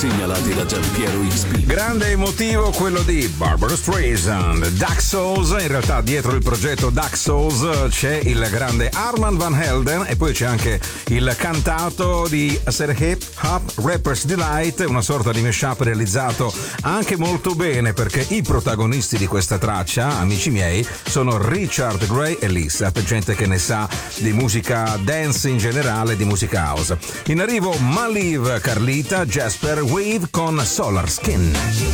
segnalati da Giampiero X. Grande emotivo quello di Barbara Streisand, Dark Souls. In realtà dietro il progetto Dark Souls c'è il grande Armand Van Helden e poi c'è anche il cantato di Hip Hop Rapper's Delight, una sorta di mashup realizzato anche molto bene, perché i protagonisti di questa traccia, amici miei, sono Richard Gray e Lisa, gente che ne sa di musica dance in generale, di musica house. In arrivo Maliv, Carlita, Jasper Wave con Solar Skin.